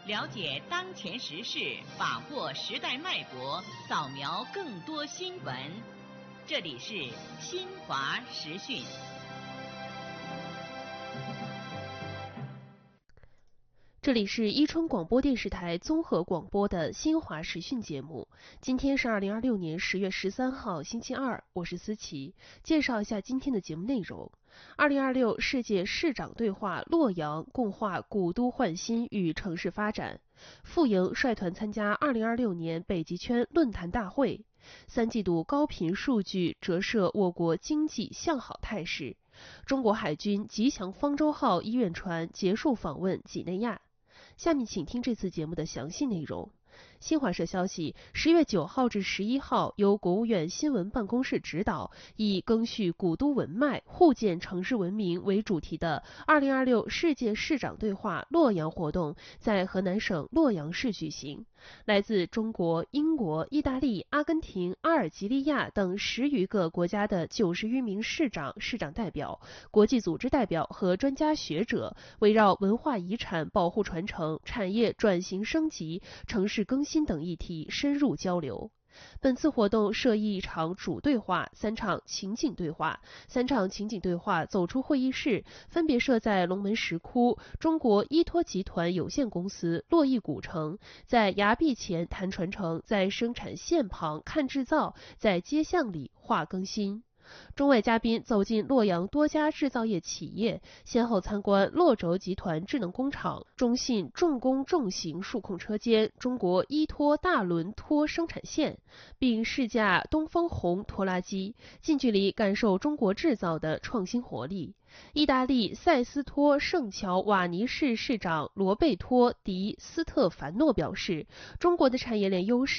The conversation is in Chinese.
了解当前时事，把握时代脉搏，扫描更多新闻。这里是新华时讯。 这里是伊春广播电视台综合广播的新华时讯节目。今天是2026年10月13号，星期二，我是思琪。介绍一下今天的节目内容。2026世界市长对话洛阳，共话古都焕新与城市发展。傅莹率团参加2026年北极圈论坛大会。三季度高频数据折射我国经济向好态势。中国海军吉祥方舟号医院船结束访问几内亚。下面请听这次节目的详细内容。新华社消息，10月9号至11号，由国务院新闻办公室指导，以赓续古都文脉，互建城市文明为主题的2026世界市长对话洛阳活动在河南省洛阳市举行。来自中国、英国、意大利、阿根廷、阿尔及利亚等10余个国家的90余名市长、市长代表、国际组织代表和专家学者，围绕文化遗产保护传承、产业转型升级、城市更新等议题深入交流。本次活动设1场主对话，3场情景对话。3场情景对话走出会议室，分别设在龙门石窟、中国依托集团有限公司、洛邑古城，在崖壁前谈传承，在生产线旁看制造，在街巷里话更新。中外嘉宾走进洛阳多家制造业企业，先后参观洛轴集团智能工厂、中信重工重型数控车间、中国依托大轮拖生产线，并试驾东风红拖拉机，近距离感受中国制造的创新活力。意大利塞斯托圣乔瓦尼市市长罗贝托·迪斯特凡诺表示，中国的产业链优势